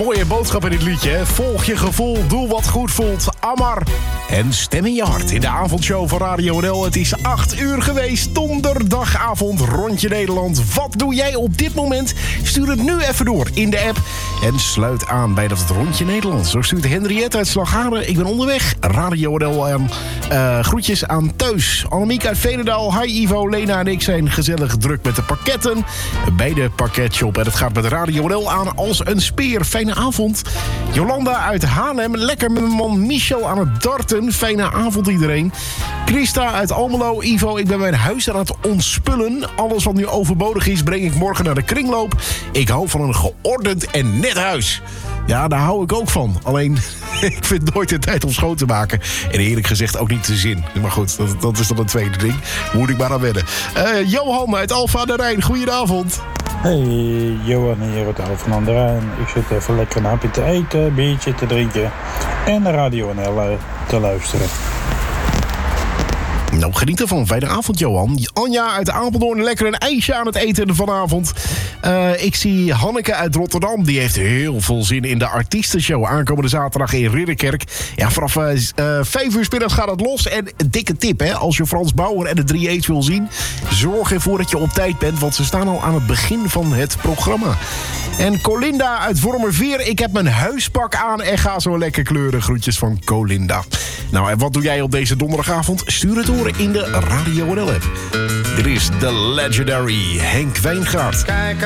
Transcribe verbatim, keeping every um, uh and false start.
mooie boodschap in dit liedje. Hè? Volg je gevoel, doe wat goed voelt. Amar en stem in je hart. In de avondshow van Radio N L. Het is acht uur geweest. Donderdagavond, Rondje Nederland. Wat doe jij op dit moment? Stuur het nu even door in de app. En sluit aan bij dat Rondje Nederland. Zo stuurt Henriette uit Slagharen. Ik ben onderweg. Radio N L aan. Uh, groetjes aan thuis. Annemiek uit Veenendaal. Hi Ivo, Lena en ik zijn gezellig druk met de pakketten. Bij de pakketshop. En het gaat met Radio N L aan als een speer. Fijne avond. Jolanda uit Haarlem. Lekker met mijn man Michel aan het darten. Fijne avond iedereen. Christa uit Almelo. Ivo, ik ben mijn huis aan het ontspullen. Alles wat nu overbodig is, breng ik morgen naar de kringloop. Ik hou van een geordend en net huis. Ja, daar hou ik ook van. Alleen, ik vind nooit de tijd om schoon te maken. En eerlijk gezegd ook niet de zin. Maar goed, dat, dat is dan een tweede ding. Moet ik maar aan wennen. Uh, Johan uit Alphen aan de Rijn. Goedenavond. Hey, Johan hier uit Alphen aan de Rijn. Ik zit even lekker een hapje te eten, een biertje te drinken en naar Radio N L te luisteren. Nou, geniet ervan. Fijne avond, Johan. Anja uit Apeldoorn, lekker een ijsje aan het eten vanavond. Uh, ik zie Hanneke uit Rotterdam. Die heeft heel veel zin in de artiestenshow. Aankomende zaterdag in Ridderkerk. Ja, vanaf uh, uh, vijf uur 's middags gaat het los. En een dikke tip, hè. Als je Frans Bauer en de drie E's wil zien, zorg ervoor dat je op tijd bent. Want ze staan al aan het begin van het programma. En Colinda uit Wormerveer. Ik heb mijn huispak aan en ga zo lekker kleuren. Groetjes van Colinda. Nou, en wat doe jij op deze donderdagavond? Stuur het door in de Radio N L app. Dit is de legendary Henk Wijngaard.